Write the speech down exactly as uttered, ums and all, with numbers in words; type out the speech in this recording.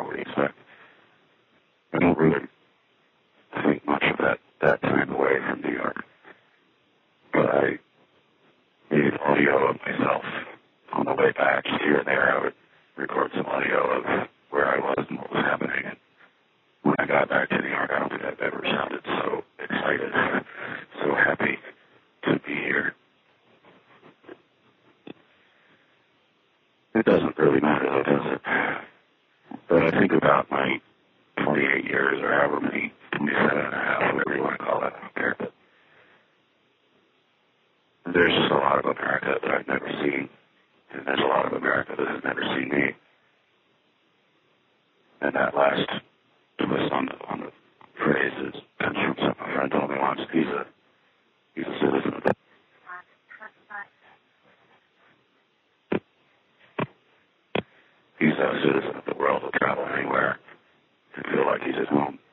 what do you expect? I don't really think much of that, that time away from New York. But I made audio of myself on the way back. Here and there, I would record some audio of where I was and what was happening. And when I got back to New York, I don't think I've ever sounded so excited, so happy to be here. It doesn't really matter, though, does it? But I think about my twenty-eight years, or however many, twenty-seven and a half, whatever you want to call it, I don't care. But there's just a lot of America that I've never seen, and there's a lot of America that has never seen me. And that last twist on the on the phrase is comes from something my friend told me once. He's a he's a citizen of the he's a citizen of the world. Will travel anywhere and feel like he's at home.